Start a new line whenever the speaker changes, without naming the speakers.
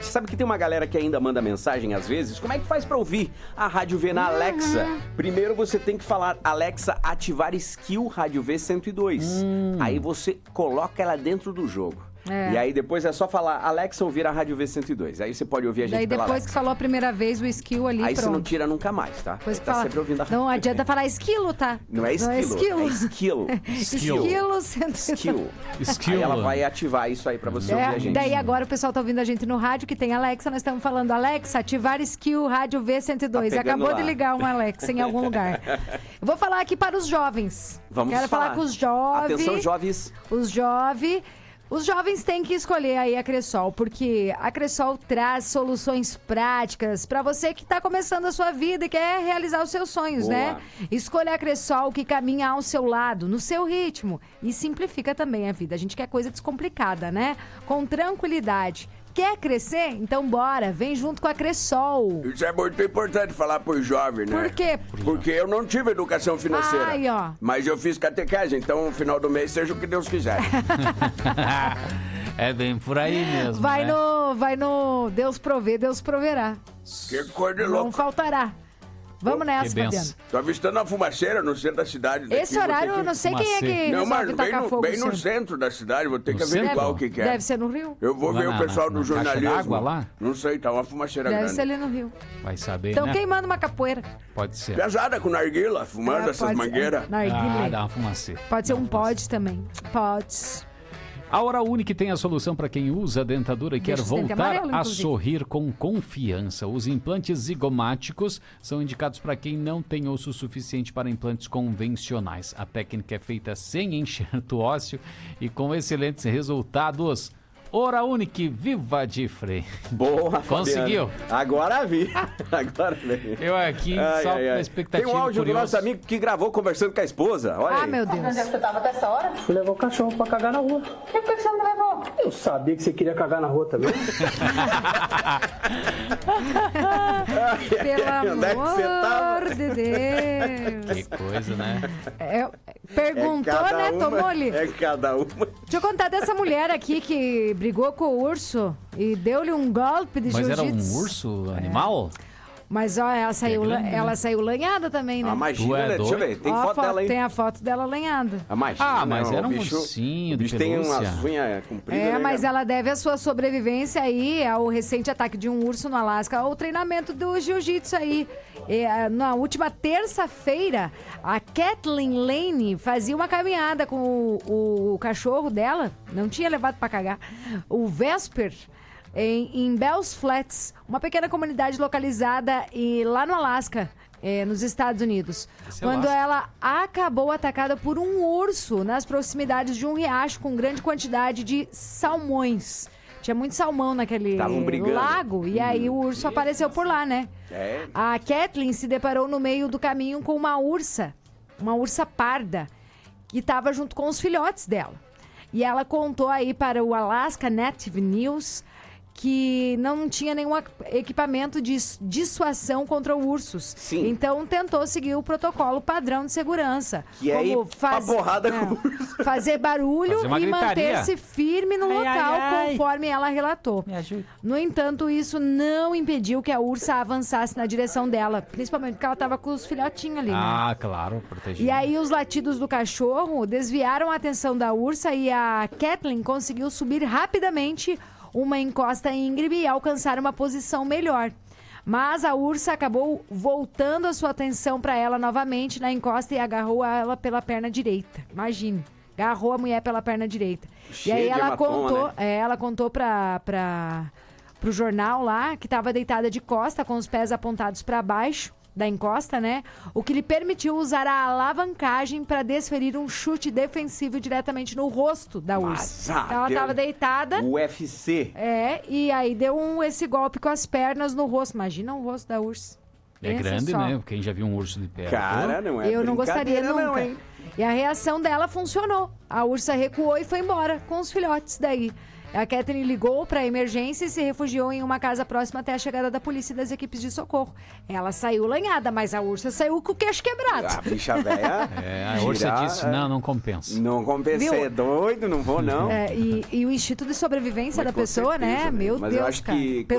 sabe que tem uma galera que ainda manda mensagem às vezes? Como é que faz pra ouvir a Rádio V na Alexa? Primeiro você tem que falar, Alexa, ativar skill Rádio V 102. Aí você coloca ela dentro do jogo. E aí depois é só falar, Alexa, ouvir a Rádio V 102. Aí você pode ouvir a gente pela Alexa.
Depois que falou a primeira vez o skill ali,
aí
pronto.
você não tira nunca mais, tá?
Depois que
tá
fala,
sempre ouvindo a Rádio
não
V.
adianta falar esquilo, tá?
Não é esquilo, é esquilo.
Esquilo 102.
Skill. Aí ela vai ativar isso aí pra você ouvir a gente.
Daí agora o pessoal tá ouvindo a gente no rádio, que tem Alexa, nós estamos falando, Alexa, ativar skill Rádio V 102.
Tá
Acabou
lá.
de ligar uma Alexa em algum lugar. Eu vou falar aqui para os jovens. Quero falar com os jovens.
Atenção, jovens.
Os jovens têm que escolher aí a Cressol, porque a Cressol traz soluções práticas para você que está começando a sua vida e quer realizar os seus sonhos, né? Escolha a Cressol que caminha ao seu lado, no seu ritmo e simplifica também a vida. A gente quer coisa descomplicada, né? Com tranquilidade. Quer crescer? Então bora, vem junto com a Cressol.
Isso é muito importante falar por jovem, né?
Por quê?
Porque eu não tive educação financeira.
Ai, ó.
Mas eu fiz catequese, então no final do mês seja o que Deus quiser.
É bem por aí mesmo.
Vai no Deus provê, Deus proverá.
Que coisa de
Não
louco.
faltará. Vamos nessa, Fabiano.
Tô avistando uma fumaceira no centro da cidade. Daqui,
Esse horário, eu não sei quem é que
não, mas
resolve tacar fogo.
bem no centro da cidade, vou ter que
centro?
averiguar o que é.
Deve ser no Rio.
Eu vou ver o pessoal do jornalismo.
Caixa d'água lá?
Não sei, tá uma fumaceira
Deve
grande.
ser ali no Rio.
Vai saber,
Então
né?
queimando uma capoeira.
Pode ser.
Pesada com narguila, fumando essas
pode ser.
mangueiras.
Narguilé.
Dá uma fumaceira.
Pode ser um pod também. Pode.
A Hora Única tem a solução para quem usa a dentadura e quer
Deixa o dente
voltar
amarelo,
a
inclusive.
sorrir com confiança. Os implantes zigomáticos são indicados para quem não tem osso suficiente para implantes convencionais. A técnica é feita sem enxerto ósseo e com excelentes resultados. Hora Única, viva de frente.
Boa,
Conseguiu?
Fabiano. Agora vi. Agora vi.
Eu aqui, só com a expectativa.
Tem um áudio do
curioso.
nosso amigo que gravou conversando com a esposa. Olha aí.
Meu Deus.
Onde é que você tava até essa hora?
Fui levar o cachorro pra cagar na rua.
E por que você não me levou?
Eu sabia que você queria cagar na rua também.
Pelo
Onde é que você tava?
amor de Deus.
Que coisa, né?
Perguntou, né, Tomoli?
É cada uma.
Deixa eu contar dessa mulher aqui que brigou com o urso e deu-lhe um golpe de
Mas
jiu-jitsu.
era um urso animal?
Mas, ó, ela saiu,
grande, né?
ela saiu lanhada também, né?
Imagina,
Tu é
né? Deixa eu ver.
doido?
Tem
Ó,
foto dela aí.
Tem a foto dela lanhada.
Imagina,
Mas
né?
era
O
um
bicho,
ursinho
o
de
bicho tem
pelúcia.
umas unhas compridas, né,
Mas
cara?
ela deve a sua sobrevivência aí ao recente ataque de um urso no Alasca, ao treinamento do jiu-jitsu aí. Na última terça-feira, a Kathleen Lane fazia uma caminhada com o cachorro dela, não tinha levado pra cagar, o Vesper, em Bells Flats, uma pequena comunidade localizada lá no Alasca, nos Estados Unidos.
Esse
Quando
Alasca.
ela acabou atacada por um urso nas proximidades de um riacho com grande quantidade de salmões. Tinha muito salmão naquele
Tavam brigando.
lago e aí o urso apareceu por lá, né? A Kathleen se deparou no meio do caminho com uma ursa parda, que estava junto com os filhotes dela. E ela contou aí para o Alaska Native News que não tinha nenhum equipamento de dissuasão contra ursos.
Sim.
Então tentou seguir o protocolo padrão de segurança.
Que é ir pra porrada com o urso.
Fazer barulho
Fazer uma
e
gritaria.
manter-se firme no local, conforme ela relatou. No entanto, isso não impediu que a ursa avançasse na direção dela, principalmente porque ela estava com os filhotinhos ali, né?
Ah, claro, protegido.
E aí os latidos do cachorro desviaram a atenção da ursa e a Kathleen conseguiu subir rapidamente uma encosta íngreme e alcançar uma posição melhor. Mas a ursa acabou voltando a sua atenção para ela novamente na encosta e agarrou ela pela perna direita. Imagine, agarrou a mulher pela perna direita.
Cheio
e aí
de
ela
hematoma,
contou,
né?
ela contou pro jornal lá que estava deitada de costa com os pés apontados para baixo da encosta, né? O que lhe permitiu usar a alavancagem para desferir um chute defensivo diretamente no rosto da ursa. Então ela estava deitada.
UFC.
E aí deu esse golpe com as pernas no rosto. Imagina o rosto da ursa.
É
Pensa
grande,
só.
né? Quem já viu um urso de perto.
Cara, não é
Eu não gostaria
brincadeira,
nunca.
não, hein?
E a reação dela funcionou. A ursa recuou e foi embora com os filhotes daí. A Kathleen ligou para a emergência e se refugiou em uma casa próxima até a chegada da polícia e das equipes de socorro. Ela saiu lanhada, mas a ursa saiu com o queixo quebrado.
A bicha velha.
A ursa disse, não compensa.
Não compensa,
Viu?
é doido, não vou não.
E o instinto de sobrevivência
Mas
da
com
pessoa,
certeza,
né? Meu
Mas
Deus,
eu acho
cara.
que